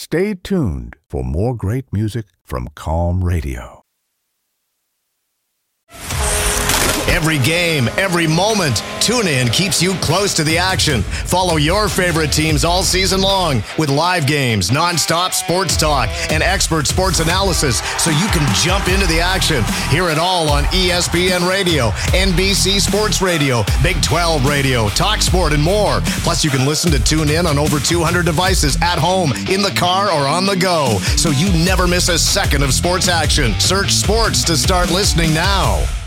Stay tuned for more great music from Calm Radio. Every game, every moment, TuneIn keeps you close to the action. Follow your favorite teams all season long with live games, nonstop sports talk, and expert sports analysis so you can jump into the action. Hear it all on ESPN Radio, NBC Sports Radio, Big 12 Radio, TalkSport, and more. Plus, you can listen to TuneIn on over 200 devices at home, in the car, or on the go, so you never miss a second of sports action. Search sports to start listening now.